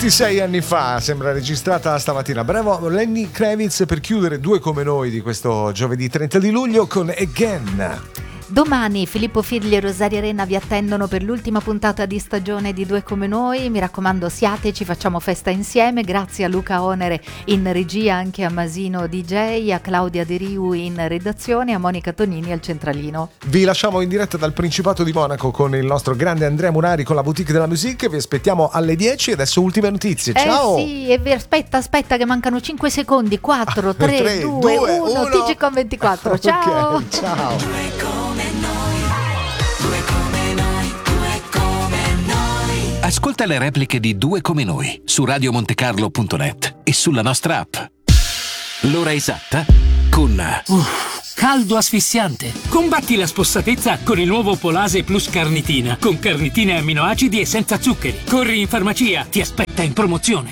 26 anni fa, sembra registrata stamattina. Bravo Lenny Kravitz per chiudere Due come noi di questo giovedì 30 di luglio con Again. Domani Filippo Figli e Rosaria Renna vi attendono per l'ultima puntata di stagione di Due come noi. Mi raccomando, siateci, facciamo festa insieme. Grazie a Luca Onere in regia, anche a Masino DJ, a Claudia De Riu in redazione, a Monica Tonini al centralino. Vi lasciamo in diretta dal Principato di Monaco con il nostro grande Andrea Munari con la Boutique della Musique. Vi aspettiamo alle 10 e adesso ultime notizie. Ciao! Sì, e aspetta che mancano 5 secondi. 4, 3, 2, 1, TGCOM 24. Ciao! Okay, ciao! Ascolta le repliche di Due come noi su radiomontecarlo.net e sulla nostra app. L'ora esatta con caldo asfissiante. Combatti la spossatezza con il nuovo Polase Plus Carnitina, con carnitine e amminoacidi e senza zuccheri. Corri in farmacia, ti aspetta in promozione.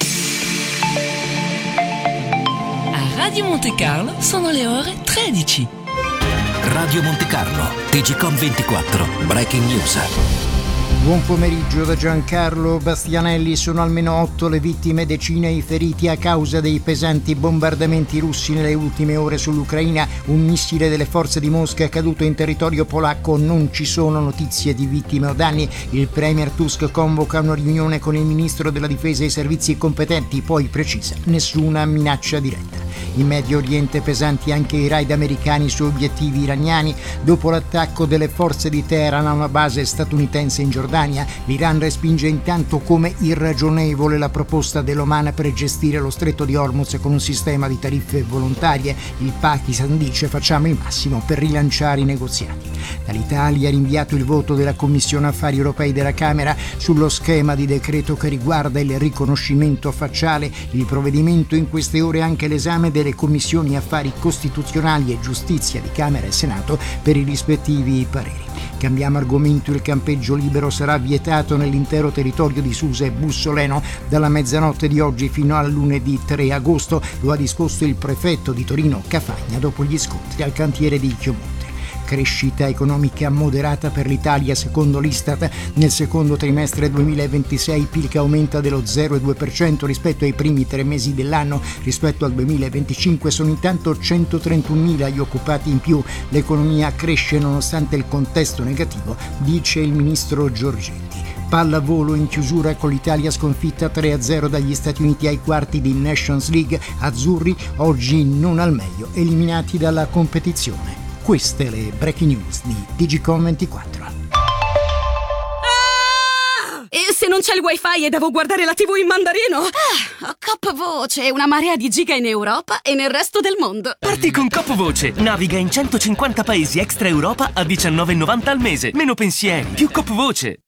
A Radio Monte Carlo sono le ore 13. Radio Monte Carlo, TGCOM 24, Breaking News. Buon pomeriggio da Giancarlo Bastianelli. Sono almeno 8 le vittime, decine i feriti a causa dei pesanti bombardamenti russi nelle ultime ore sull'Ucraina. Un missile delle forze di Mosca è caduto in territorio polacco. Non ci sono notizie di vittime o danni. Il premier Tusk convoca una riunione con il ministro della difesa e i servizi competenti, poi precisa: nessuna minaccia diretta. In Medio Oriente pesanti anche i raid americani su obiettivi iraniani. Dopo l'attacco delle forze di Teheran a una base statunitense in Giordania, l'Iran respinge intanto come irragionevole la proposta dell'Oman per gestire lo stretto di Hormuz con un sistema di tariffe volontarie. Il Pakistan dice: facciamo il massimo per rilanciare i negoziati. Dall'Italia ha rinviato il voto della Commissione Affari Europei della Camera sullo schema di decreto che riguarda il riconoscimento facciale. Il provvedimento in queste ore è anche l'esame delle Commissioni Affari Costituzionali e Giustizia di Camera e Senato per i rispettivi pareri. Cambiamo argomento: il campeggio libero sarà vietato nell'intero territorio di Susa e Bussoleno dalla mezzanotte di oggi fino al lunedì 3 agosto. Lo ha disposto il prefetto di Torino Cafagna dopo gli scontri al cantiere di Chiomonte. Crescita economica moderata per l'Italia secondo l'Istat. Nel secondo trimestre 2026 il PIL che aumenta dello 0,2% rispetto ai primi 3 mesi dell'anno. Rispetto al 2025 sono intanto 131.000 gli occupati in più. L'economia cresce nonostante il contesto negativo, dice il ministro Giorgetti. Pallavolo in chiusura con l'Italia sconfitta 3-0 dagli Stati Uniti ai quarti di Nations League. Azzurri oggi non al meglio, eliminati dalla competizione. Queste le breaking news di TGCOM 24. E se non c'è il wifi e devo guardare la TV in mandarino? Ho Cop Voce, una marea di giga in Europa e nel resto del mondo. Parti con Cop Voce, naviga in 150 paesi extra Europa a $19,90 al mese. Meno pensieri, più Cop Voce.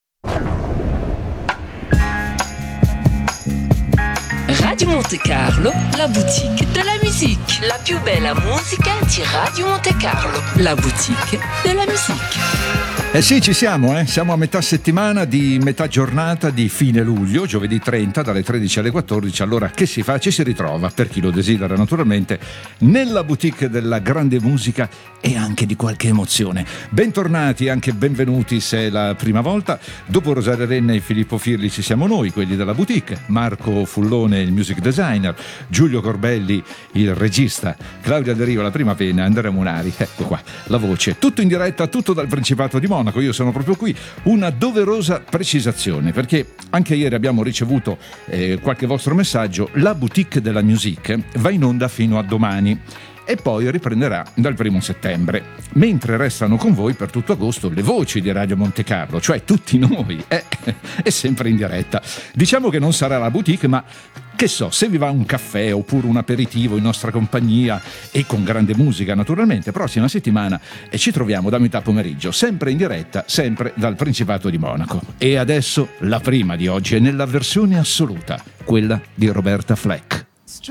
Radio Monte Carlo, la boutique de la musique. La più bella musica di Radio Monte Carlo. La boutique de la musique. Eh sì, ci siamo, siamo a metà settimana di metà giornata di fine luglio, giovedì 30 dalle 13 alle 14. Allora che si fa? Ci si ritrova, per chi lo desidera naturalmente, nella boutique della grande musica e anche di qualche emozione. Bentornati, anche benvenuti se è la prima volta. Dopo Rosaria Renna e Filippo Firli ci siamo noi, quelli della boutique, Marco Fullone il music designer, Giulio Corbelli il regista, Claudia De Riu la prima pena, Andrea Munari, ecco qua la voce, tutto in diretta, tutto dal Principato di Monaco. Io sono proprio qui. Una doverosa precisazione, perché anche ieri abbiamo ricevuto qualche vostro messaggio. La boutique della musique va in onda fino a domani e poi riprenderà dal 1 settembre, mentre restano con voi per tutto agosto le voci di Radio Monte Carlo, cioè tutti noi, è sempre in diretta. Diciamo che non sarà la boutique, ma che so, se vi va un caffè oppure un aperitivo in nostra compagnia e con grande musica naturalmente, prossima settimana ci troviamo da metà pomeriggio, sempre in diretta, sempre dal Principato di Monaco. E adesso la prima di oggi è nella versione assoluta, quella di Roberta Fleck.